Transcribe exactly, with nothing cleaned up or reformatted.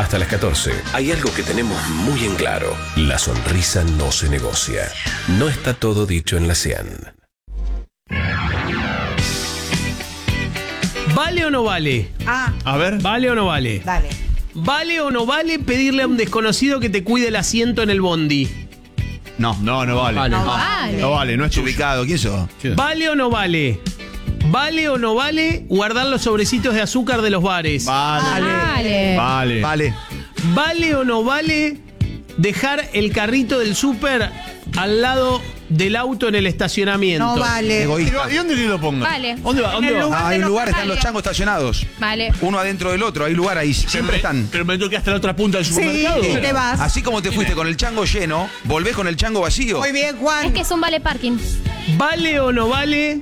Hasta las catorce. Hay algo que tenemos muy en claro. La sonrisa no se negocia. No está todo dicho en la Cian. ¿Vale o no vale? Ah, A ver. ¿Vale o no vale? dale. ¿Vale o no vale pedirle a un desconocido que te cuide el asiento en el bondi? No, no, no vale. Vale. No No vale. No vale, no es tuyo. Ubicado, ¿quién sos? ¿Vale o no vale? ¿Vale o no vale guardar los sobrecitos de azúcar de los bares? Vale. Vale. Vale. Vale. ¿Vale o no vale dejar el carrito del súper al lado del auto en el estacionamiento? No vale. Egoísta. ¿Y dónde te lo pongas? Vale. ¿Dónde va? ¿Dónde En el va? lugar- Ah, hay un de lugar, los están los changos estacionados. Vale. Uno adentro del otro, hay lugar ahí, siempre están. Pero me tengo que hasta la otra punta del Sí, supermercado. y te vas. Así como te fuiste con el chango lleno, volvés con el chango vacío. Muy bien, Juan. Es que es un vale parking. ¿Vale o no vale